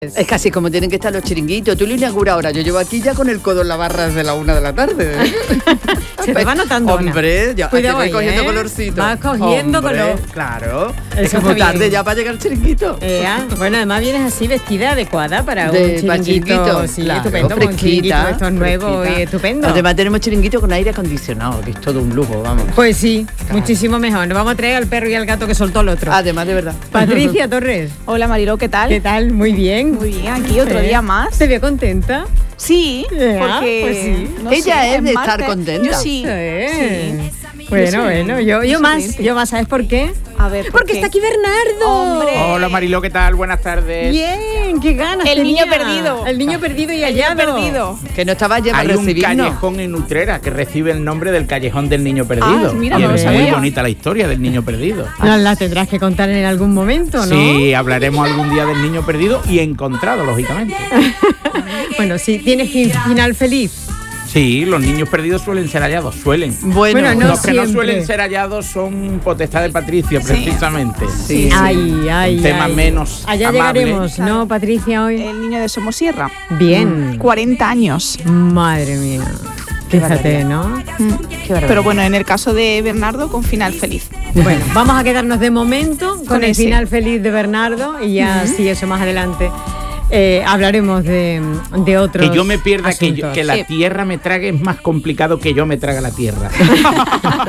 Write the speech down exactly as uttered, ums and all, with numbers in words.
Es casi como tienen que estar los chiringuitos. Tú lo inauguras ahora. Yo llevo aquí ya con el codo en la barra desde la una de la tarde. Se te va notando, Ana. Hombre, ya Cuidado voy ahí, cogiendo ¿eh? colorcito. Vas cogiendo Hombre, color. Claro. Eso es como está tarde bien. ya para llegar al chiringuito. Eh, ah, bueno, además vienes así vestida adecuada para De- un para chiringuito. chiringuito, Sí, claro, estupendo. Con un fresquita, chiringuito de estos nuevos fresquita. y estupendo. Además tenemos chiringuito con aire acondicionado, que es todo un lujo, vamos. Pues sí, muchísimo mejor. Nos vamos a traer al perro y al gato que soltó el otro. Además, de verdad. Patricia Torres. Hola Mariló, ¿qué tal? ¿Qué tal? Muy bien. Muy bien, aquí otro Eh, día más. ¿Te veo contenta? Sí, Ya, porque pues sí. no Ella sé, es de martes. estar contenta. Yo sí. Sí. sí. Bueno, Yo soy- bueno, yo, yo yo soy más, creyente. yo más, ¿sabes por qué? A ver, ¿por Porque qué? está aquí Bernardo. Hombre. Hola Mariló, ¿qué tal? Buenas tardes. Bien, qué ganas. El tenía. niño perdido. El niño perdido y El niño hallado. perdido. Que no estaba ya para Hay un recibirnos. callejón en Utrera que recibe el nombre del callejón del niño perdido. Ah, mira, y no lo es muy sabía. bonita la historia del niño perdido. Nos la tendrás que contar en algún momento, ¿no? Sí, hablaremos algún día del niño perdido y encontrado, lógicamente. Bueno, sí, tienes fin- final feliz. Sí, los niños perdidos suelen ser hallados, suelen. Bueno, Bueno, no los que no siempre. suelen ser hallados son potestad de Patricia, precisamente. Sí. Ay, ay, Un tema ay. menos Allá amable. llegaremos, ¿no, Patricia, hoy? El niño de Somosierra. Bien. cuarenta años. Madre mía. Fíjate, ¿no? Mm. Pero bueno, en el caso de Bernardo, con final feliz. Bueno, vamos a quedarnos de momento con, Con el ese. final feliz de Bernardo y ya, sí, eso más adelante. eh, hablaremos de, de otros Que yo me pierda, que, yo- asuntos. que la Sí. tierra me trague es más complicado que yo me traga la tierra.